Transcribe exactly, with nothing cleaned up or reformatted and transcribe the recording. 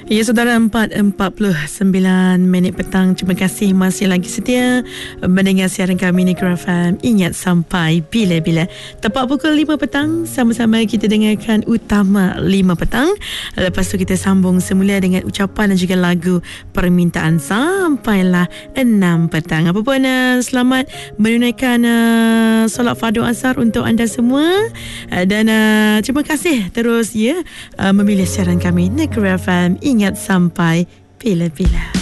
Ya, saudara, empat empat puluh sembilan minit petang. Terima kasih masih lagi setia mendengar siaran kami Negeri F M. Ingat sampai bila-bila. Tepat pukul lima petang, sama-sama kita dengarkan Utama lima petang. Lepas tu kita sambung semula dengan ucapan dan juga lagu permintaan sampailah enam petang. Apa pun, uh, selamat menunaikan uh, solat fardu asar untuk anda semua. Uh, dan uh, terima kasih terus ya uh, memilih siaran kami Negeri F M. Ingat sampai bila-bila.